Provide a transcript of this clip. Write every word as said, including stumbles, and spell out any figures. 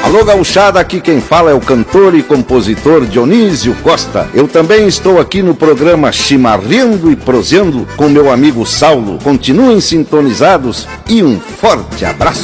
Alô, gauchada, aqui quem fala é o cantor e compositor Dionísio Costa. Eu também estou aqui no programa Chimarrendo e Proseando com meu amigo Saulo. Continuem sintonizados e um forte abraço.